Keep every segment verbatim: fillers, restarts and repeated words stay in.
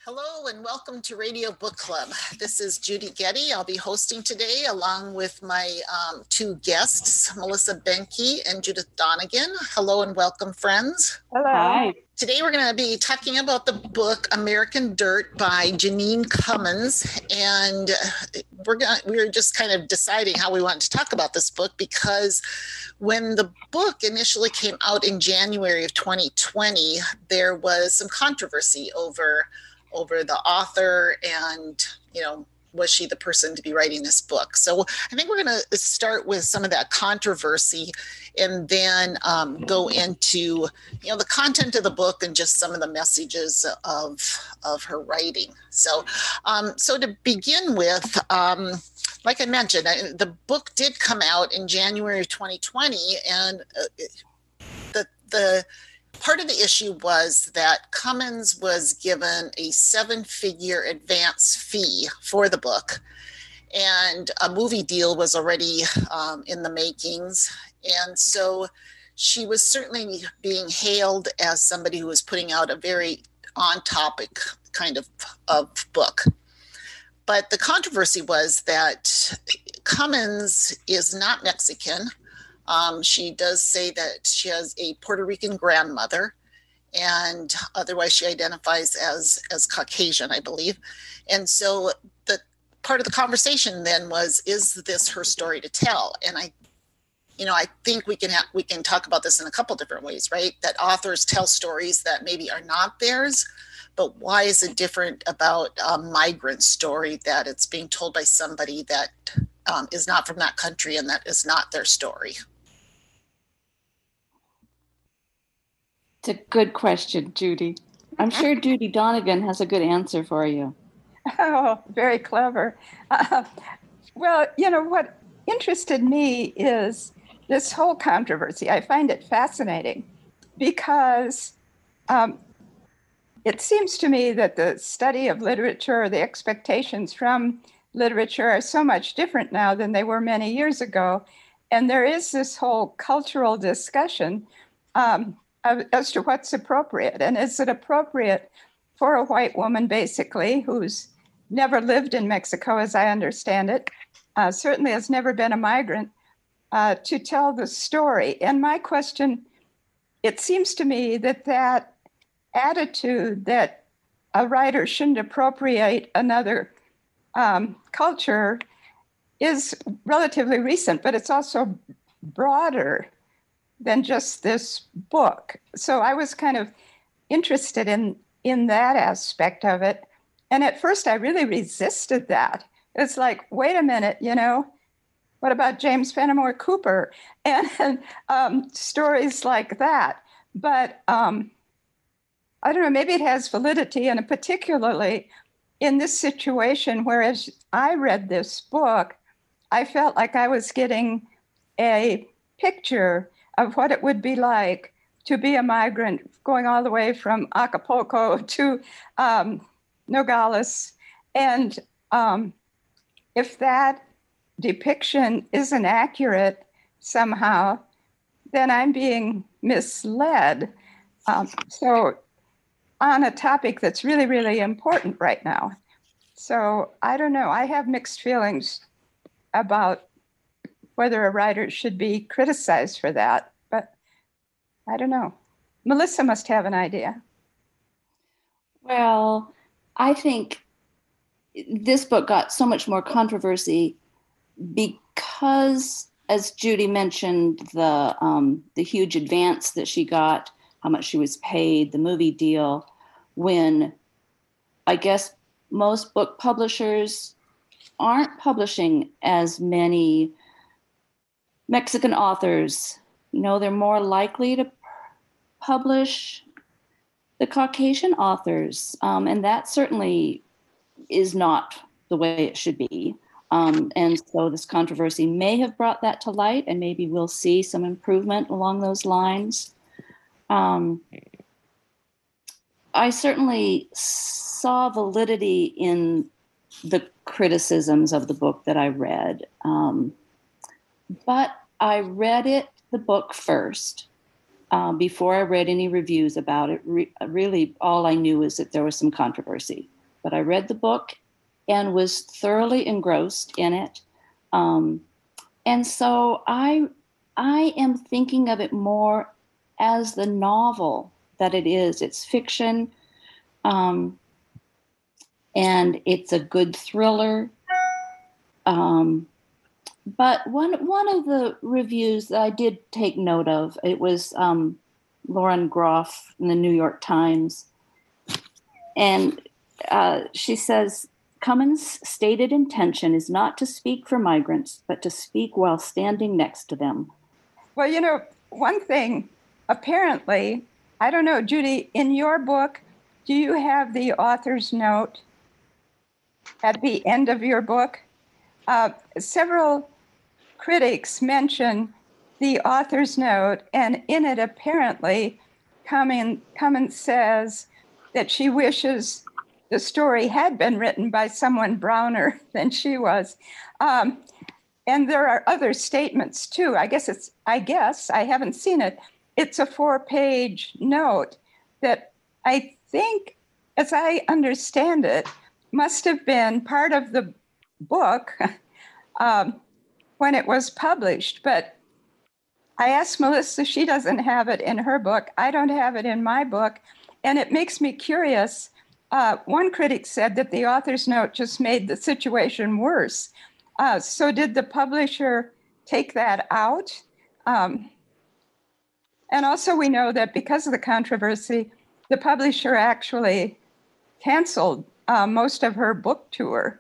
Hello and welcome to Radio Book Club. This is Judy Getty. I'll be hosting today along with my um, two guests, Melissa Benke and Judith Donegan. Hello and welcome, friends. Hello. Hi. Today we're going to be talking about the book American Dirt by Janine Cummins, and we're going to, we were just kind of deciding how we want to talk about this book because when the book initially came out in January of twenty twenty, there was some controversy over over the author and, you know, was she the person to be writing this book? So I think we're going to start with some of that controversy and then um, go into, you know, the content of the book and just some of the messages of, of her writing. So, um, so to begin with, um, like I mentioned, I, the book did come out in January of twenty twenty, and uh, the the part of the issue was that Cummins was given a seven-figure advance fee for the book, and a movie deal was already um, in the makings. And so she was certainly being hailed as somebody who was putting out a very on-topic kind of, of book. But the controversy was that Cummins is not Mexican. Um, she does say that she has a Puerto Rican grandmother, and otherwise she identifies as, as Caucasian, I believe. And so the part of the conversation then was, is this her story to tell? And I, you know, I think we can ha- we can talk about this in a couple different ways, right? That authors tell stories that maybe are not theirs, but why is it different about a migrant story that it's being told by somebody that um, is not from that country and that is not their story? It's a good question, Judy. I'm sure Judy Donegan has a good answer for you. Oh, very clever. Uh, well, you know, what interested me is this whole controversy. I find it fascinating because um, it seems to me that the study of literature, the expectations from literature are so much different now than they were many years ago. And there is this whole cultural discussion um, as to what's appropriate. And is it appropriate for a white woman, basically, who's never lived in Mexico, as I understand it, uh, certainly has never been a migrant, uh, to tell the story? And my question, it seems to me that that attitude that a writer shouldn't appropriate another um, culture is relatively recent, but it's also broader than just this book. So I was kind of interested in, in that aspect of it. And at first I really resisted that. It's like, wait a minute, you know, what about James Fenimore Cooper and, and um, stories like that? But um, I don't know, maybe it has validity, and particularly in this situation, whereas I read this book, I felt like I was getting a picture of what it would be like to be a migrant going all the way from Acapulco to um, Nogales. And um, if that depiction isn't accurate somehow, then I'm being misled. Um, so on a topic that's really, really important right now. So I don't know. I have mixed feelings about whether a writer should be criticized for that, but I don't know. Melissa must have an idea. Well, I think this book got so much more controversy because, as Judy mentioned, the um, the huge advance that she got, how much she was paid, the movie deal, when I guess most book publishers aren't publishing as many Mexican authors. You know, they're more likely to publish the Caucasian authors. Um, and that certainly is not the way it should be. Um, and so this controversy may have brought that to light, and maybe we'll see some improvement along those lines. Um, I certainly saw validity in the criticisms of the book that I read. Um, but I read it, the book first, um, before I read any reviews about it. Re- really, all I knew is that there was some controversy. but I read the book and was thoroughly engrossed in it. Um, and so I, I am thinking of it more as the novel that it is. It's fiction, um, and it's a good thriller. Um, but one one of the reviews that I did take note of, it was um, Lauren Groff in the New York Times, and uh, she says, Cummins' stated intention is not to speak for migrants, but to speak while standing next to them. Well, you know, one thing, apparently, I don't know, Judy, in your book, do you have the author's note at the end of your book? Uh, several critics mention the author's note, and in it, apparently, Cummins, Cummins says that she wishes the story had been written by someone browner than she was. Um, and there are other statements too. I guess it's, I guess, I haven't seen it. It's a four-page note that I think, as I understand it, must have been part of the book um, when it was published. But I asked Melissa, she doesn't have it in her book. I don't have it in my book. And it makes me curious. Uh, one critic said that the author's note just made the situation worse. Uh, so did the publisher take that out? Um, and also we know that because of the controversy, the publisher actually canceled uh, most of her book tour.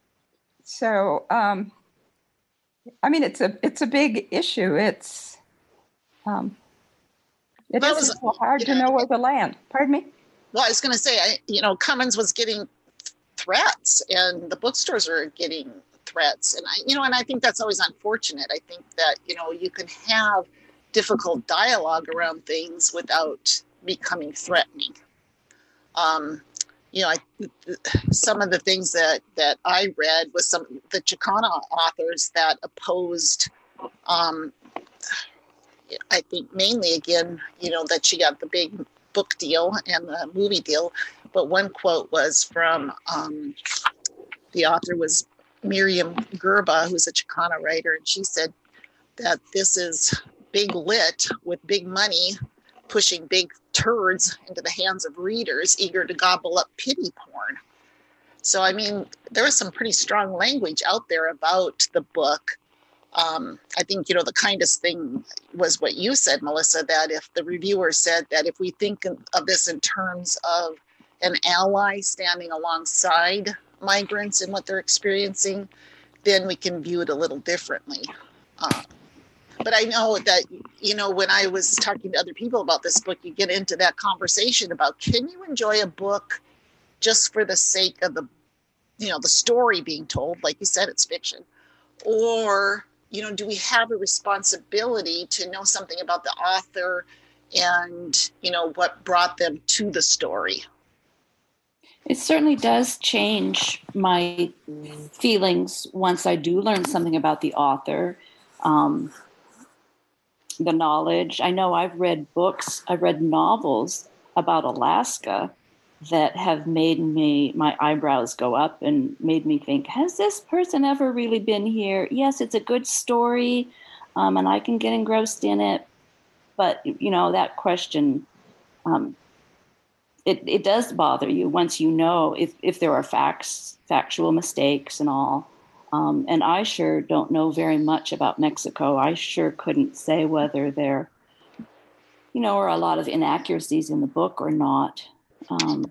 So, um, I mean, it's a it's a big issue. It's um, it That is was- so hard to yeah. know where to land. Pardon me? Well, I was going to say, I, you know, Cummins was getting threats, and the bookstores are getting threats, and I, you know, and I think that's always unfortunate. I think that, you know, you can have difficult dialogue around things without becoming threatening. Um, you know, I, some of the things that that I read was some the Chicana authors that opposed. Um, I think mainly, again, you know, that she got the big book deal and the movie deal, but one quote was from um, the author was Miriam Gerba, who's a Chicana writer, and she said that this is big lit with big money pushing big turds into the hands of readers eager to gobble up pity porn. So, I mean, there was some pretty strong language out there about the book. Um, I think, you know, the kindest thing was what you said, Melissa, that if the reviewer said that if we think of this in terms of an ally standing alongside migrants and what they're experiencing, then we can view it a little differently. Um, but I know that, you know, when I was talking to other people about this book, you get into that conversation about, can you enjoy a book just for the sake of the, you know, the story being told? Like you said, it's fiction. Or, you know, do we have a responsibility to know something about the author and, you know, what brought them to the story? It certainly does change my feelings once I do learn something about the author, um, the knowledge. I know I've read books, I've read novels about Alaska that have made me, my eyebrows go up and made me think, has this person ever really been here? Yes, it's a good story, um, and I can get engrossed in it. But, you know, that question, um, it, it does bother you once you know if, if there are facts, factual mistakes and all. Um, and I sure don't know very much about Mexico. I sure couldn't say whether there, you know, are a lot of inaccuracies in the book or not. Um,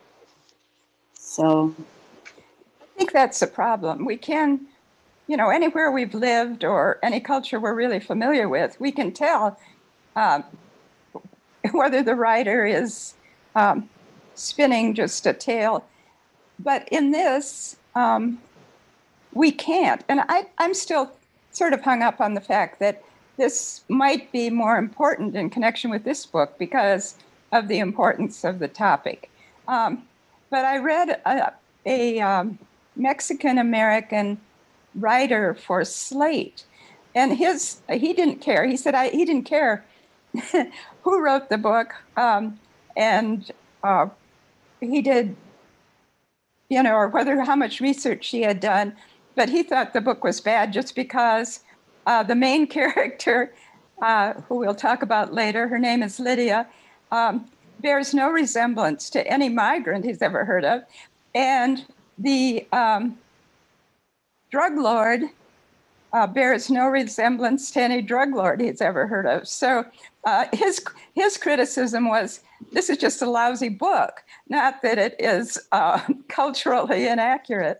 so I think that's the problem. We can, you know, anywhere we've lived or any culture we're really familiar with, we can tell um, whether the writer is um, spinning just a tale. But in this, um, we can't. And I, I'm still sort of hung up on the fact that this might be more important in connection with this book because of the importance of the topic. Um, but I read a, a um, Mexican-American writer for Slate, and his he didn't care. He said I, he didn't care who wrote the book, um, and uh, he did you know, or whether how much research she had done, but he thought the book was bad just because uh, the main character, uh, who we'll talk about later, her name is Lydia, um, bears no resemblance to any migrant he's ever heard of. And the um, drug lord uh, bears no resemblance to any drug lord he's ever heard of. So uh, his his criticism was, this is just a lousy book, not that it is uh, culturally inaccurate.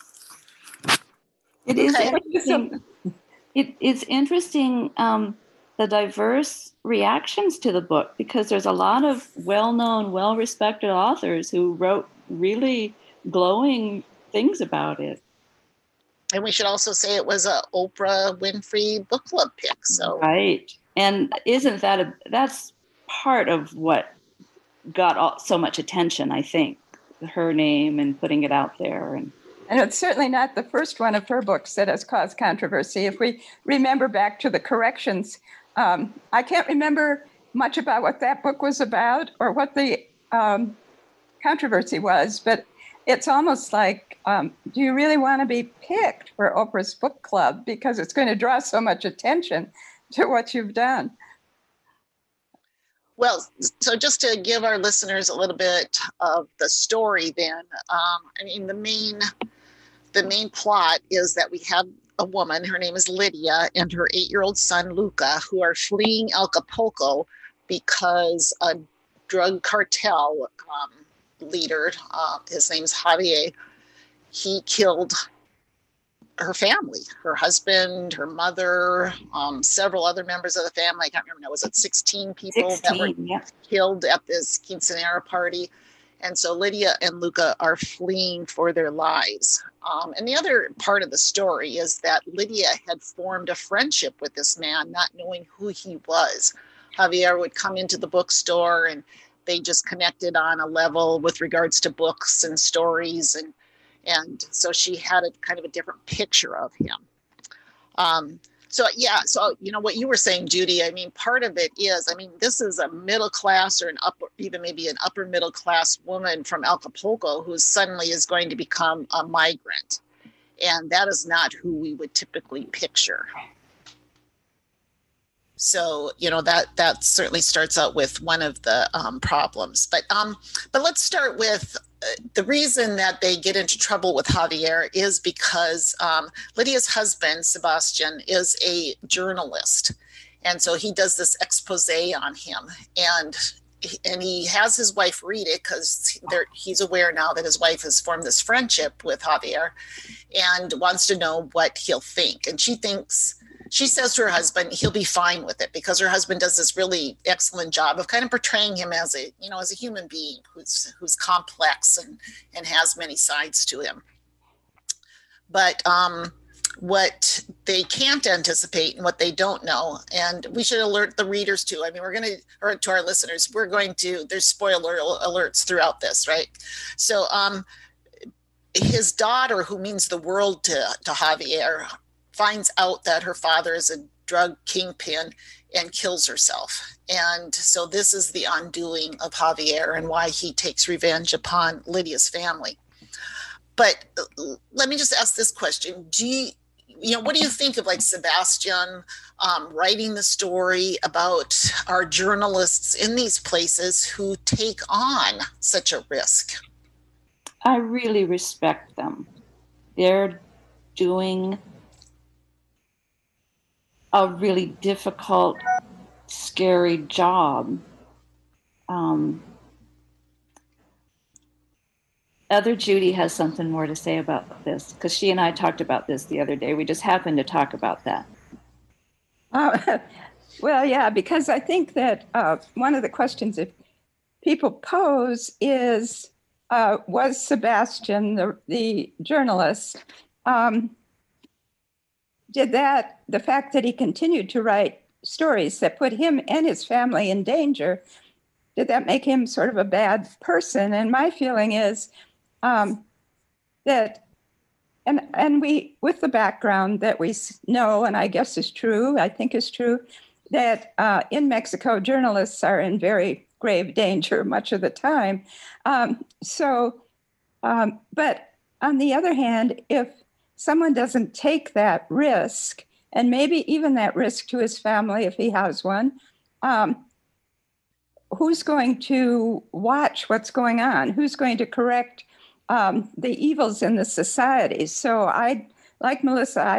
It is Okay. interesting. It, it's interesting, um, the diverse reactions to the book, because there's a lot of well-known, well-respected authors who wrote really glowing things about it. And we should also say it was a Oprah Winfrey book club pick. So right, and isn't that a that's part of what got all, so much attention? I think her name and putting it out there, and and it's certainly not the first one of her books that has caused controversy. If we remember back to the corrections, um, I can't remember much about what that book was about or what the um, controversy was, but it's almost like, um, do you really want to be picked for Oprah's book club because it's going to draw so much attention to what you've done? Well, so just to give our listeners a little bit of the story then, um, I mean, the main the main plot is that we have a woman, her name is Lydia, and her eight-year-old son, Luca, who are fleeing Acapulco because a drug cartel um, leader, uh, his name's Javier, he killed her family, her husband, her mother, um, several other members of the family. I can't remember now, was it sixteen people sixteen, that were yeah. killed at this quinceanera party? And so Lydia and Luca are fleeing for their lives. Um, and the other part of the story is that Lydia had formed a friendship with this man, not knowing who he was. Javier would come into the bookstore and they just connected on a level with regards to books and stories. And, and so she had a kind of a different picture of him. Um, so, yeah, so, you know, what you were saying, Judy, I mean, part of it is, I mean, this is a middle class or an upper, even maybe an upper middle class woman from Acapulco who suddenly is going to become a migrant. And that is not who we would typically picture. So, you know, that that certainly starts out with one of the um, problems. But um, but let's start with uh, the reason that they get into trouble with Javier is because um, Lydia's husband, Sebastian, is a journalist. And so he does this expose on him. And and he has his wife read it because he's aware now that his wife has formed this friendship with Javier and wants to know what he'll think. And she thinks... She says to her husband, he'll be fine with it because her husband does this really excellent job of kind of portraying him as a, you know, as a human being who's who's complex and, and has many sides to him. But um, what they can't anticipate and what they don't know, and we should alert the readers too. I mean, we're going to, or to our listeners, we're going to, there's spoiler alerts throughout this, right? So um, his daughter, who means the world to, to Javier, finds out that her father is a drug kingpin and kills herself. And so this is the undoing of Javier and why he takes revenge upon Lydia's family. But let me just ask this question. Do you, you know, what do you think of like Sebastian um, writing the story about our journalists in these places who take on such a risk? I really respect them. They're doing a really difficult, scary job. Um, other Judy has something more to say about this because she and I talked about this the other day. We just happened to talk about that. Uh, well, yeah, because I think that uh, one of the questions that people pose is, uh, was Sebastian, the, the journalist, um, did that, the fact that he continued to write stories that put him and his family in danger, did that make him sort of a bad person? And my feeling is um, that, and and we, with the background that we know, and I guess is true, I think is true, that uh, in Mexico, journalists are in very grave danger much of the time. Um, so Um, but on the other hand, if someone doesn't take that risk, and maybe even that risk to his family if he has one, um, who's going to watch what's going on? Who's going to correct um, the evils in the society? So I, like Melissa,